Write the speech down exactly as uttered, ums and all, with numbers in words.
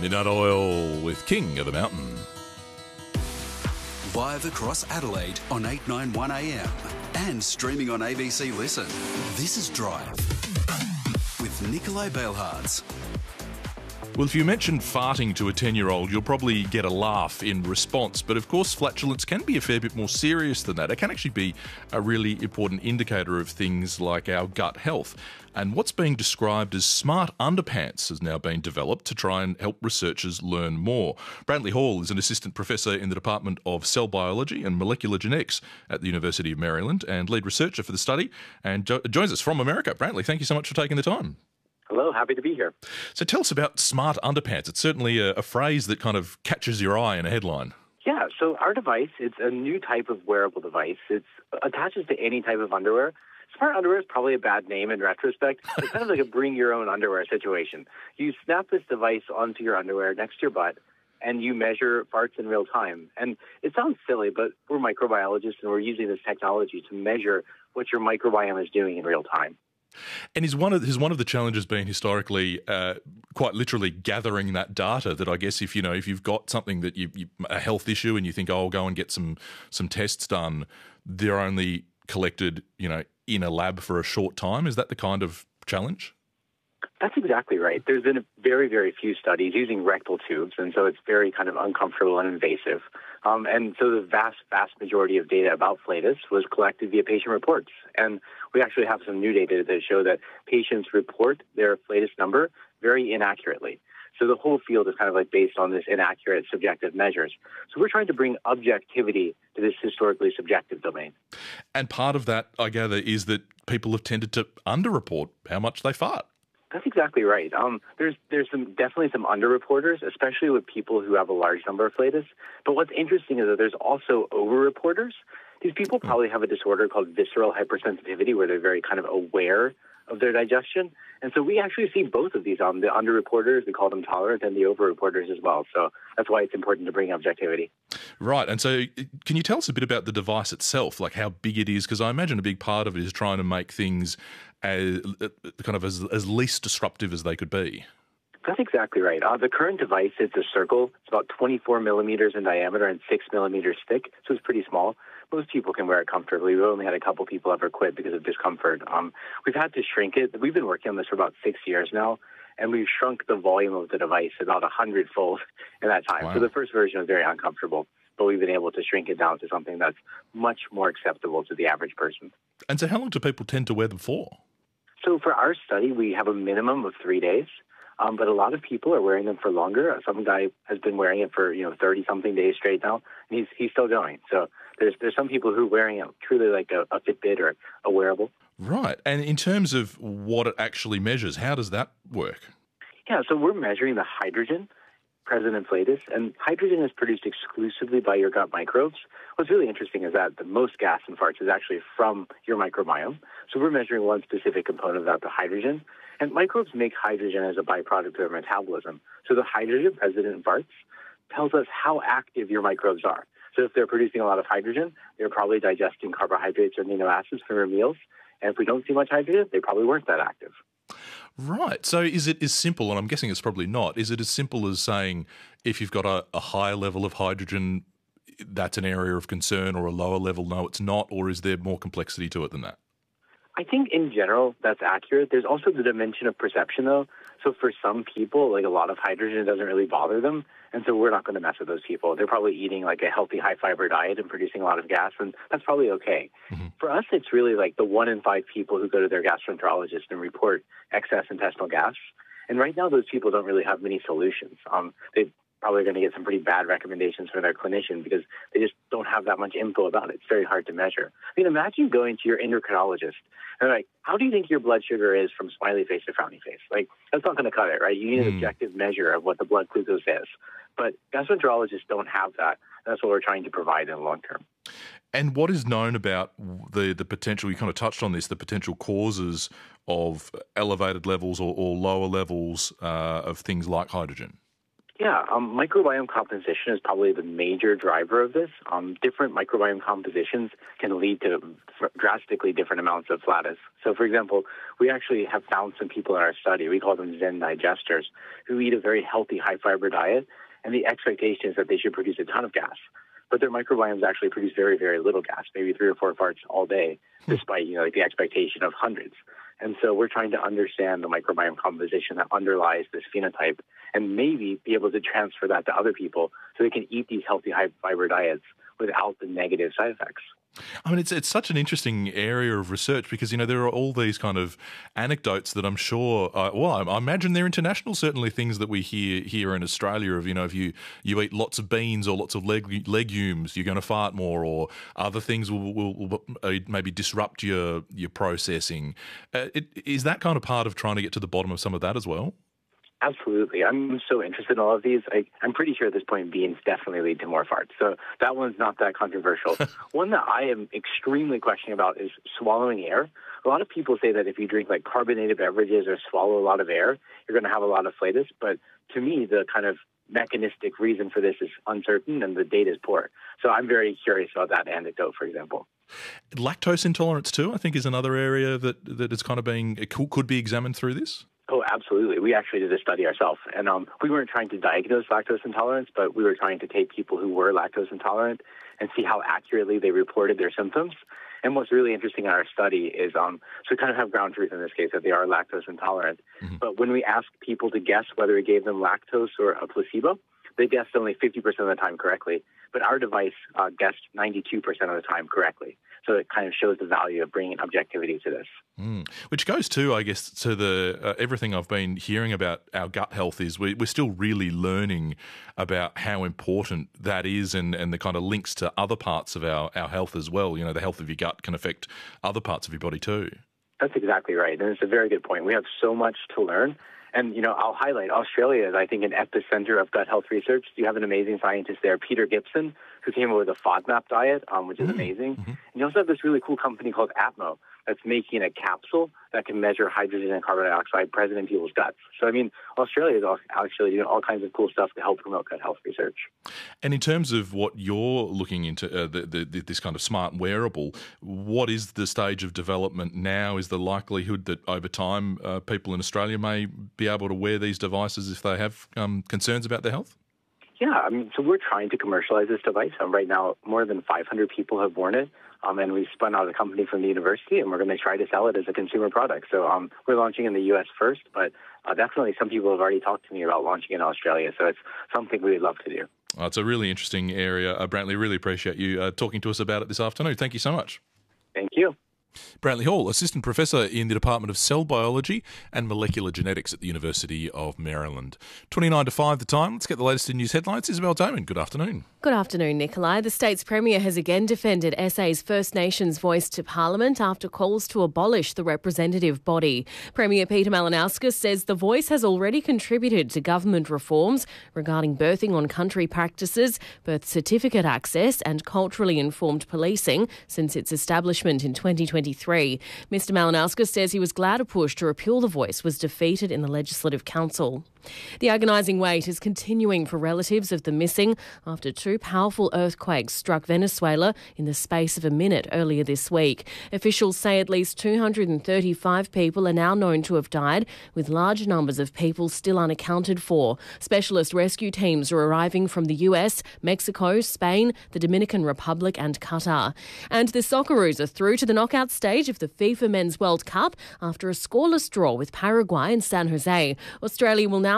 Midnight Oil with King of the Mountain. Live across Adelaide on eight ninety-one A M and streaming on A B C Listen. This is Drive with Nikolai Bailhards. Well, if you mention farting to a ten-year-old, you'll probably get a laugh in response. But of course, flatulence can be a fair bit more serious than that. It can actually be a really important indicator of things like our gut health. And what's being described as smart underpants has now been developed to try and help researchers learn more. Brantley Hall is an assistant professor in the Department of Cell Biology and Molecular Genetics at the University of Maryland and lead researcher for the study, and jo- joins us from America. Brantley, thank you so much for taking the time. Hello, happy to be here. So tell us about smart underpants. It's certainly a, a phrase that kind of catches your eye in a headline. Yeah, so our device, it's a new type of wearable device. It attaches to any type of underwear. Smart underwear is probably a bad name in retrospect. It's kind of like a bring your own underwear situation. You snap this device onto your underwear next to your butt, and you measure farts in real time. And it sounds silly, but we're microbiologists, and we're using this technology to measure what your microbiome is doing in real time. And is one of is one of the challenges been historically uh, quite literally gathering that data? That I guess if you know if you've got something that you, you a health issue and you think, oh, I'll go and get some some tests done, they're only collected you know in a lab for a short time. Is that the kind of challenge? That's exactly right. There's been very, very few studies using rectal tubes, and so it's very kind of uncomfortable and invasive. Um, and so the vast, vast majority of data about flatus was collected via patient reports. And we actually have some new data that show that patients report their flatus number very inaccurately. So the whole field is kind of like based on this inaccurate subjective measures. So we're trying to bring objectivity to this historically subjective domain. And part of that, I gather, is that people have tended to underreport how much they fart. That's exactly right. Um, there's there's some definitely some underreporters, especially with people who have a large number of flatus. But what's interesting is that there's also overreporters. These people probably have a disorder called visceral hypersensitivity, where they're very kind of aware of their digestion. And so we actually see both of these. Um, the underreporters, we call them tolerant, and the overreporters as well. So that's why it's important to bring objectivity. Right. And so can you tell us a bit about the device itself, like how big it is? Because I imagine a big part of it is trying to make things as, kind of as, as least disruptive as they could be. That's exactly right. Uh, the current device, it's a circle. It's about twenty-four millimeters in diameter and six millimeters thick, so it's pretty small. Most people can wear it comfortably. We've only had a couple people ever quit because of discomfort. Um, we've had to shrink it. We've been working on this for about six years now, and we've shrunk the volume of the device about a hundredfold in that time. Wow. So the first version was very uncomfortable, but we've been able to shrink it down to something that's much more acceptable to the average person. And so how long do people tend to wear them for? So for our study, we have a minimum of three days. Um, but a lot of people are wearing them for longer. Some guy has been wearing it for, you know, thirty-something days straight now, and he's he's still going. So there's there's some people who are wearing it truly like a, a Fitbit or a wearable. Right. And in terms of what it actually measures, how does that work? Yeah, so we're measuring the hydrogen present in flatus, and hydrogen is produced exclusively by your gut microbes. What's really interesting is that the most gas in farts is actually from your microbiome. So we're measuring one specific component of that, the hydrogen. And microbes make hydrogen as a byproduct of their metabolism. So the hydrogen present in farts tells us how active your microbes are. So if they're producing a lot of hydrogen, they're probably digesting carbohydrates or amino acids from your meals. And if we don't see much hydrogen, they probably weren't that active. Right. So is it as simple, and I'm guessing it's probably not, is it as simple as saying if you've got a, a higher level of hydrogen, that's an area of concern, or a lower level, no, it's not, or is there more complexity to it than that? I think in general that's accurate. There's also the dimension of perception, though. So for some people, like a lot of hydrogen doesn't really bother them, and so we're not going to mess with those people. They're probably eating like a healthy high-fiber diet and producing a lot of gas, and that's probably okay. Mm-hmm. For us, it's really like the one in five people who go to their gastroenterologist and report excess intestinal gas. And right now, those people don't really have many solutions. Um, they probably going to get some pretty bad recommendations from their clinician because they just don't have that much info about it. It's very hard to measure. I mean, imagine going to your endocrinologist and they're like, how do you think your blood sugar is from smiley face to frowny face? Like, that's not going to cut it, right? You need an mm. objective measure of what the blood glucose is. But gastroenterologists don't have that. That's what we're trying to provide in the long term. And what is known about the, the potential, you kind of touched on this, the potential causes of elevated levels or, or lower levels uh, of things like hydrogen? Yeah, um, microbiome composition is probably the major driver of this. Um, different microbiome compositions can lead to drastically different amounts of flatus. So, for example, we actually have found some people in our study, we call them Zen digesters, who eat a very healthy, high-fiber diet, and the expectation is that they should produce a ton of gas. But their microbiomes actually produce very, very little gas, maybe three or four farts all day, despite, you know, like the expectation of hundreds. And so we're trying to understand the microbiome composition that underlies this phenotype and maybe be able to transfer that to other people so they can eat these healthy high-fiber diets without the negative side effects. I mean, it's it's such an interesting area of research because, you know, there are all these kind of anecdotes that I'm sure, uh, well, I, I imagine they're international, certainly things that we hear here in Australia of, you know, if you, you eat lots of beans or lots of leg, legumes, you're going to fart more, or other things will, will, will uh, maybe disrupt your, your processing. Uh, it, is that kind of part of trying to get to the bottom of some of that as well? Absolutely. I'm so interested in all of these. I, I'm pretty sure at this point beans definitely lead to more farts. So that one's not that controversial. One that I am extremely questioning about is swallowing air. A lot of people say that if you drink like carbonated beverages or swallow a lot of air, you're going to have a lot of flatus. But to me, the kind of mechanistic reason for this is uncertain and the data is poor. So I'm very curious about that anecdote, for example. Lactose intolerance too, I think, is another area that, that is kind of being, could be examined through this. Oh, absolutely. We actually did a study ourselves, and um, we weren't trying to diagnose lactose intolerance, but we were trying to take people who were lactose intolerant and see how accurately they reported their symptoms. And what's really interesting in our study is, um, so we kind of have ground truth in this case that they are lactose intolerant. Mm-hmm. But when we asked people to guess whether we gave them lactose or a placebo, they guessed only fifty percent of the time correctly. But our device uh, guessed ninety-two percent of the time correctly. So it kind of shows the value of bringing objectivity to this. Mm. Which goes to, I guess, to the uh, everything I've been hearing about our gut health is we, we're still really learning about how important that is and, and the kind of links to other parts of our, our health as well. You know, the health of your gut can affect other parts of your body too. That's exactly right. And it's a very good point. We have so much to learn. And, you know, I'll highlight Australia is, I think, an epicenter of gut health research. You have an amazing scientist there, Peter Gibson, who came up with a FODMAP diet, um, which is mm-hmm. amazing. Mm-hmm. And you also have this really cool company called Atmo that's making a capsule that can measure hydrogen and carbon dioxide present in people's guts. So, I mean, Australia is actually doing all kinds of cool stuff to help promote gut health research. And in terms of what you're looking into, uh, the, the, this kind of smart wearable, what is the stage of development now? Is the likelihood that over time uh, people in Australia may be able to wear these devices if they have um, concerns about their health? Yeah, I mean, so we're trying to commercialize this device. Um, right now, more than five hundred people have worn it, um, and we've spun out a company from the university, and we're going to try to sell it as a consumer product. So um, we're launching in the U S first, but uh, definitely some people have already talked to me about launching in Australia, so it's something we'd love to do. Oh, it's a really interesting area. Uh, Brantley, really appreciate you uh, talking to us about it this afternoon. Thank you so much. Thank you. Brantley Hall, Assistant Professor in the Department of Cell Biology and Molecular Genetics at the University of Maryland. twenty-nine to five the time. Let's get the latest in news headlines. Isabel Damon, good afternoon. Good afternoon, Nikolai. The state's Premier has again defended S A's First Nations voice to Parliament after calls to abolish the representative body. Premier Peter Malinauskas says the voice has already contributed to government reforms regarding birthing on country practices, birth certificate access and culturally informed policing since its establishment in twenty twenty-three. Mister Malinauskas says he was glad a push to repeal the voice was defeated in the Legislative Council. The agonising wait is continuing for relatives of the missing after two powerful earthquakes struck Venezuela in the space of a minute earlier this week. Officials say at least two hundred thirty-five people are now known to have died, with large numbers of people still unaccounted for. Specialist rescue teams are arriving from the U S, Mexico, Spain, the Dominican Republic and Qatar. And the Socceroos are through to the knockout stage of the FIFA Men's World Cup after a scoreless draw with Paraguay in San Jose. Australia will now